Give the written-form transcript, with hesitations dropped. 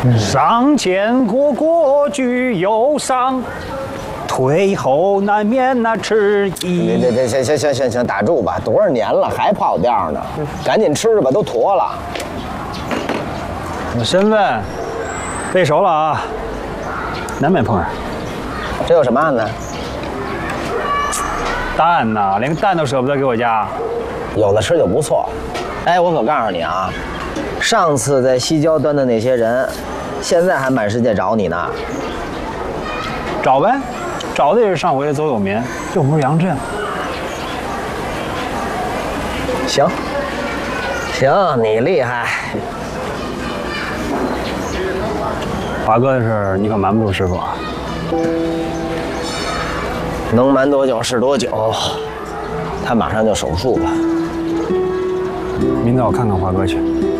上见过国具忧伤，退后难免那迟疑。 这行，打住吧！多少年了还跑调呢？赶紧吃吧，都坨了。 我身份背熟了啊，难免碰上。 这有什么案子？ 蛋呐，连个蛋都舍不得给我家。 有的吃就不错。哎，我可告诉你啊，上次在西郊端的那些人，现在还满世界找你呢。 找呗，找的也是上回的邹有民，又不是杨震。 行，你厉害。 华哥的事儿你可瞒不住师傅啊。 能瞒多久是多久，他马上就手术了。 明早我看看华哥去。